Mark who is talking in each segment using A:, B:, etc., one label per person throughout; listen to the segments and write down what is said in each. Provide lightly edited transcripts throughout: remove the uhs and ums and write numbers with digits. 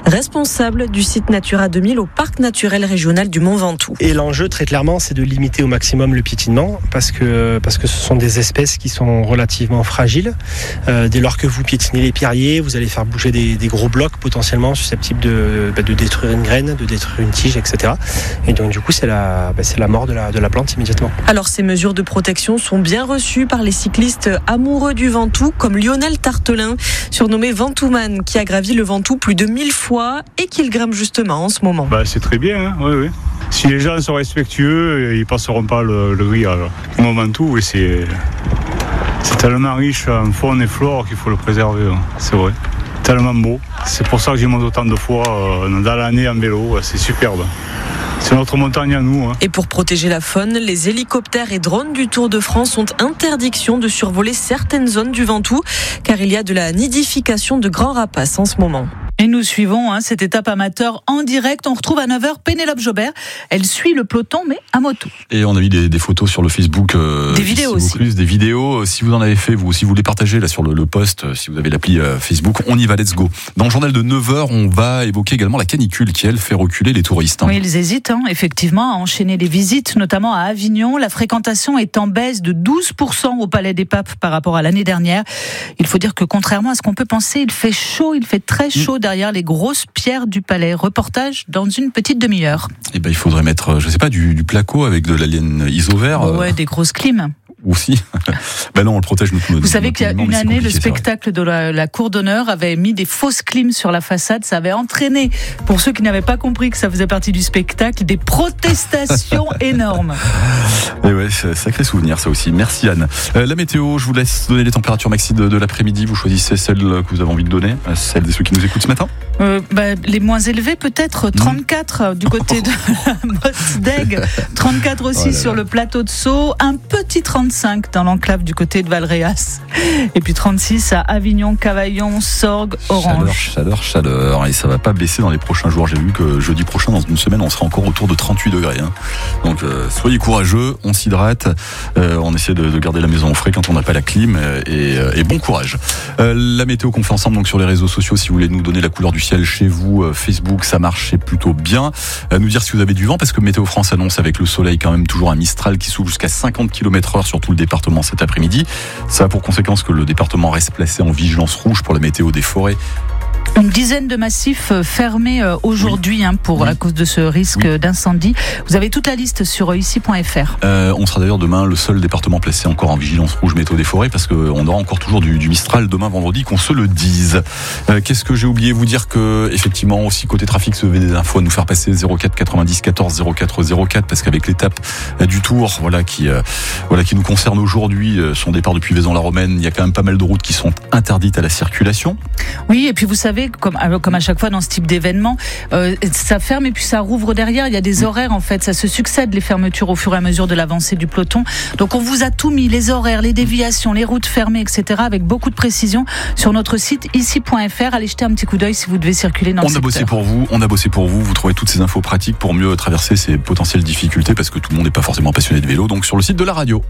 A: responsable du site Natura 2000 au parc naturel régional du Mont Ventoux.
B: Et l'enjeu très clairement, c'est de limiter au maximum le piétinement parce que ce sont des espèces qui sont relativement fragiles. Dès lors que vous piétinez les pierriers, vous allez faire bouger des gros blocs potentiellement susceptibles de détruire une graine, de détruire une tige, etc. Et donc du coup, c'est la mort de la plante immédiatement.
A: Alors ces mesures de protection sont bien reçues par les cyclistes amoureux du Ventoux, comme Lionel Tartelin, surnommé Ventouman, qui a gravi le Ventoux plus de 1000 fois et qui le grimpe justement en ce moment.
C: C'est très bien, hein, oui. Si les gens sont respectueux, ils passeront pas le grillage. Mon Ventoux, oui, c'est tellement riche en faune et flore qu'il faut le préserver, c'est vrai. Tellement beau. C'est pour ça que j'y monte autant de fois dans l'année en vélo, c'est superbe. C'est notre montagne à nous.
A: Et pour protéger la faune, les hélicoptères et drones du Tour de France ont interdiction de survoler certaines zones du Ventoux, car il y a de la nidification de grands rapaces en ce moment.
D: Et nous suivons cette étape amateur en direct. On retrouve à 9h Pénélope Jobert. Elle suit le peloton, mais à moto.
E: Et on a mis des photos sur le Facebook.
D: Des vidéos aussi.
E: Des vidéos. Si vous en avez fait, vous, si vous les partagez là sur le post, si vous avez l'appli Facebook, on y va, let's go. Dans le journal de 9h, on va évoquer également la canicule qui, elle, fait reculer les touristes.
D: Oui, ils hésitent, effectivement, à enchaîner les visites, notamment à Avignon. La fréquentation est en baisse de 12% au Palais des Papes par rapport à l'année dernière. Il faut dire que contrairement à ce qu'on peut penser, il fait chaud, il fait très chaud derrière les grosses pierres du palais. Reportage dans une petite demi-heure.
E: Eh ben, il faudrait mettre, je sais pas, du placo avec de la laine isovert.
D: Ouais, des grosses clims.
E: Aussi. Non, on le protège nous.
D: Vous savez qu'il y a une année, le spectacle de la Cour d'honneur avait mis des fausses clims sur la façade. Ça avait entraîné, pour ceux qui n'avaient pas compris que ça faisait partie du spectacle, des protestations énormes.
E: Et ouais, sacré souvenir ça aussi. Merci Anne. La météo, je vous laisse donner les températures maxi de l'après-midi. Vous choisissez celles que vous avez envie de donner, celles de ceux qui nous écoutent ce matin.
D: Les moins élevés peut-être, 34 du côté de la Motte d'Aigues, 34 aussi sur le plateau de Sceaux, un petit 35 dans l'enclave du côté de Valréas, et puis 36 à Avignon, Cavaillon, Sorgues, Orange.
E: Chaleur, et ça va pas baisser dans les prochains jours. J'ai vu que jeudi prochain, dans une semaine, on sera encore autour de 38 degrés. Donc soyez courageux, on s'hydrate, on essaie de garder la maison au frais quand on n'a pas la clim, et bon courage. La météo qu'on fait ensemble donc sur les réseaux sociaux, si vous voulez nous donner la couleur du ciel chez vous, Facebook, ça marche, c'est plutôt bien. Nous dire si vous avez du vent, parce que Météo France annonce avec le soleil quand même toujours un Mistral qui souffle jusqu'à 50 km/h sur tout le département cet après-midi. Ça a pour conséquence que le département reste placé en vigilance rouge pour la météo des forêts.
D: Une dizaine de massifs fermés aujourd'hui à cause de ce risque d'incendie. Vous avez toute la liste sur ici.fr.
E: On sera d'ailleurs demain le seul département placé encore en vigilance rouge météo des forêts, parce qu'on aura encore toujours du Mistral demain vendredi, qu'on se le dise. Qu'est-ce que j'ai oublié vous dire, que effectivement aussi côté trafic, ce VD des infos à nous faire passer 04 90 14 04 04, parce qu'avec l'étape du Tour, qui nous concerne aujourd'hui, son départ depuis Vaison-la-Romaine, il y a quand même pas mal de routes qui sont interdites à la circulation.
D: Oui, et puis vous savez, comme à chaque fois dans ce type d'événement, ça ferme et puis ça rouvre derrière. Il y a des horaires en fait, ça se succède les fermetures au fur et à mesure de l'avancée du peloton. Donc on vous a tout mis, les horaires, les déviations, les routes fermées, etc. avec beaucoup de précision sur notre site ici.fr. Allez jeter un petit coup d'œil si vous devez circuler dans le secteur.
E: On a bossé pour vous. Vous trouvez toutes ces infos pratiques pour mieux traverser ces potentielles difficultés, parce que tout le monde n'est pas forcément passionné de vélo. Donc sur le site de la radio.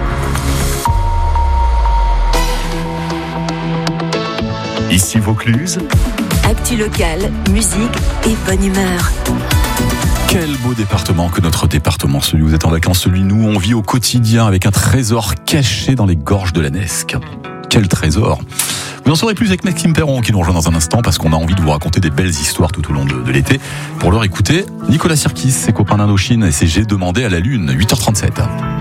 F: Ici Vaucluse.
G: Actu locale, musique et bonne humeur.
E: Quel beau département que notre département, celui où vous êtes en vacances, celui nous on vit au quotidien, avec un trésor caché dans les gorges de la Nesque. Quel trésor! Vous en saurez plus avec Maxime Perron qui nous rejoint dans un instant, parce qu'on a envie de vous raconter des belles histoires tout au long de l'été. Pour l'heure, écoutez Nicolas Sirkis, ses copains d'Indochine et ses J'ai demandé à la Lune, 8h37.